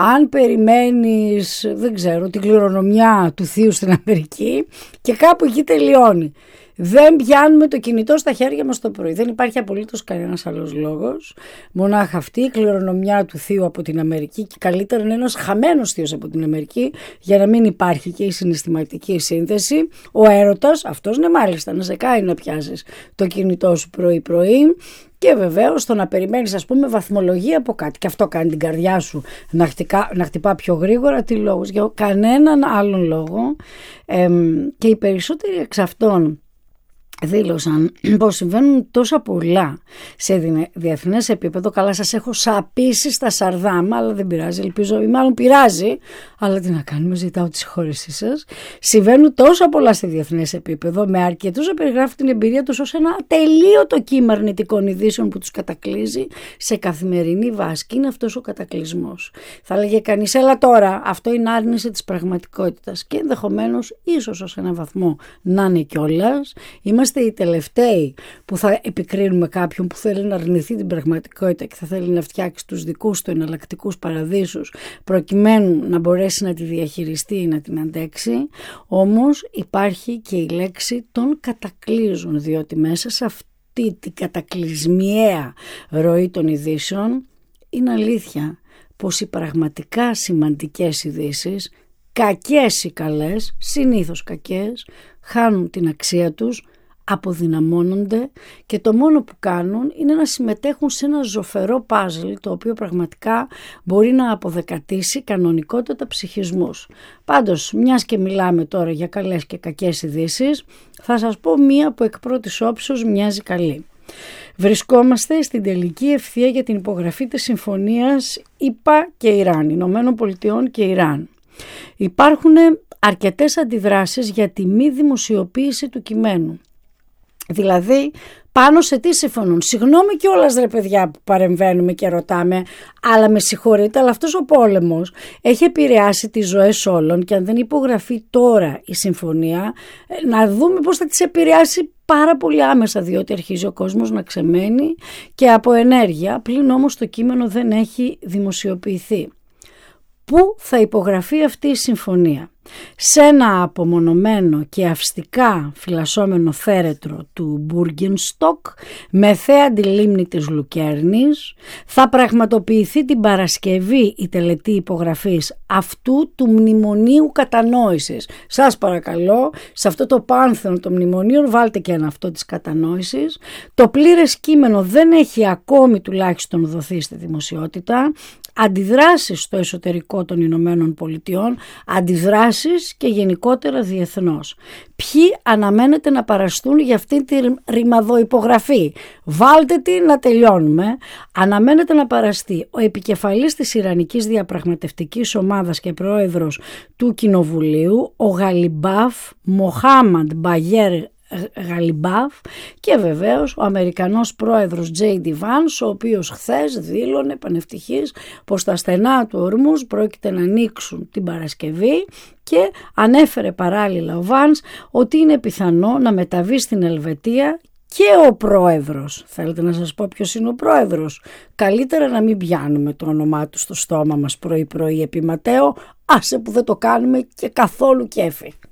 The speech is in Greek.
αν περιμένεις, δεν ξέρω, την κληρονομιά του θείου στην Αμερική και κάπου εκεί τελειώνει. Δεν πιάνουμε το κινητό στα χέρια μας το πρωί. Δεν υπάρχει απολύτως κανένας άλλος λόγος. Μονάχα αυτή η κληρονομιά του θείου από την Αμερική, και καλύτερα είναι ένας χαμένος θείος από την Αμερική, για να μην υπάρχει και η συναισθηματική σύνθεση. Ο έρωτας, αυτός ναι, μάλιστα, να σε κάνει να πιάσεις το κινητό σου πρωί-πρωί. Και βεβαίως το να περιμένεις, ας πούμε, βαθμολογία από κάτι. Και αυτό κάνει την καρδιά σου να χτυπά πιο γρήγορα. Τι λόγους? Για κανέναν άλλον λόγο. Και οι περισσότεροι εξ αυτών δήλωσαν πως συμβαίνουν τόσα πολλά σε διεθνές επίπεδο. Καλά, σας έχω σαπίσει στα σαρδάμα, αλλά δεν πειράζει, ελπίζω, ή μάλλον πειράζει, αλλά τι να κάνουμε, ζητάω τη συγχώρεσή σας. Συμβαίνουν τόσα πολλά σε διεθνές επίπεδο, με αρκετούς να περιγράφουν την εμπειρία τους ως ένα ατελείωτο κύμα αρνητικών ειδήσεων που τους κατακλείζει σε καθημερινή βάση. Και είναι αυτός ο κατακλυσμός. Θα λέγε κανείς, έλα τώρα, αυτό είναι άρνηση της πραγματικότητας. Και ενδεχομένως, ίσως ως έναν βαθμό να είναι κιόλας. Είμαστε οι τελευταίοι που θα επικρίνουμε κάποιον που θέλει να αρνηθεί την πραγματικότητα και θα θέλει να φτιάξει τους δικούς του εναλλακτικούς παραδείσους προκειμένου να μπορέσει να τη διαχειριστεί ή να την αντέξει. Όμως υπάρχει και η λέξη των κατακλείζουν, διότι μέσα σε αυτή την κατακλυσμιαία ροή των ειδήσεων είναι αλήθεια πως οι πραγματικά σημαντικές ειδήσεις, κακές ή καλές, συνήθως κακές, χάνουν την αξία τους, αποδυναμώνονται και το μόνο που κάνουν είναι να συμμετέχουν σε ένα ζωφερό πάζλ, το οποίο πραγματικά μπορεί να αποδεκατήσει κανονικότατα ψυχισμούς. Πάντως, μιας και μιλάμε τώρα για καλές και κακές ειδήσεις, θα σας πω μία που εκ πρώτης όψεως μοιάζει καλή. Βρισκόμαστε στην τελική ευθεία για την υπογραφή της συμφωνίας ΗΠΑ και Ιράν, Ηνωμένων Πολιτειών και Ιράν. Υπάρχουν αρκετές αντιδράσεις για τη μη δημοσιοποίηση του κειμένου. Δηλαδή, πάνω σε τι συμφωνούν? Συγγνώμη κιόλας ρε παιδιά που παρεμβαίνουμε και ρωτάμε, αλλά με συγχωρείτε, αλλά αυτός ο πόλεμος έχει επηρεάσει τις ζωές όλων και αν δεν υπογραφεί τώρα η συμφωνία, να δούμε πώς θα τις επηρεάσει πάρα πολύ άμεσα, διότι αρχίζει ο κόσμος να ξεμένει και από ενέργεια, πλην όμως το κείμενο δεν έχει δημοσιοποιηθεί. Πού θα υπογραφεί αυτή η συμφωνία? Σε ένα απομονωμένο και αυστικά φυλασσόμενο θέρετρο του Μπούργενστοκ με θέαντη λίμνη της Λουκέρνης. Θα πραγματοποιηθεί την Παρασκευή η τελετή υπογραφής αυτού του μνημονίου κατανόησης. Σας παρακαλώ, σε αυτό το πάνθεον των μνημονίων βάλτε και ένα αυτό της κατανόησης. Το πλήρες κείμενο δεν έχει ακόμη τουλάχιστον δοθεί στη δημοσιότητα. Αντιδράσεις στο εσωτερικό των Ηνωμένων Πολιτειών, αντιδράσεις και γενικότερα διεθνώς. Ποιοι αναμένεται να παραστούν για αυτή τη ρημαδοϋπογραφή? Βάλτε τη να τελειώνουμε. Αναμένεται να παραστεί ο επικεφαλής της Ιρανικής Διαπραγματευτικής Ομάδας και πρόεδρος του Κοινοβουλίου, ο Γαλιμπάφ Μοχάμαντ Μπαγέρ Γαλιμπάφ, και βεβαίως ο Αμερικανός πρόεδρος J.D. Vance, ο οποίος χθες δήλωνε πανευτυχής πως τα στενά του Ορμούζ πρόκειται να ανοίξουν την Παρασκευή και ανέφερε παράλληλα ο Vance ότι είναι πιθανό να μεταβεί στην Ελβετία και ο πρόεδρος. Θέλετε να σας πω ποιος είναι ο πρόεδρος? Καλύτερα να μην πιάνουμε το όνομά του στο στόμα μας πρωί-πρωί επί Ματέο, άσε που δεν το κάνουμε και καθόλου κέφι.